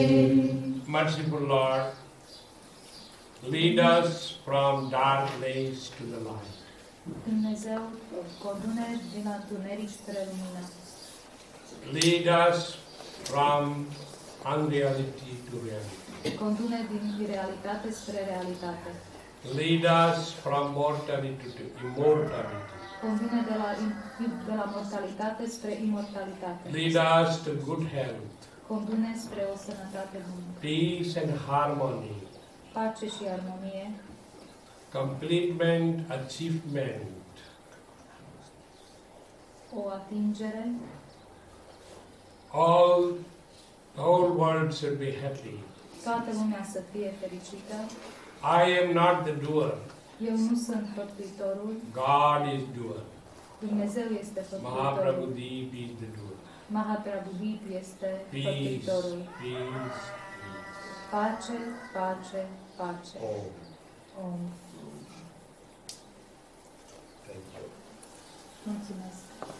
Merciful Lord, lead us from dark place to the light. Dumnezeu, conduce din întuneric spre lumină. Lead us from unreality to reality. Conduce din realitate spre realitate. Lead us from mortality to immortality. Conduce de la mortalitate spre imortalitate. Lead us to good health, Conduce spre o sănătate bună. peace and harmony, Pace și armonie, completement, achievement, o atingere. the whole world should be happy. Toată lumea să fie fericită. I am not the doer. Eu nu sunt făptuitorul, God is doer. Dumnezeu este făptuitorul. Mahaprabhudeep is the doer. Mahaprabhudeep este Peace, făptuitorul. peace, Pace, pace, pace. Om. Om. Thank you. Mulțumesc.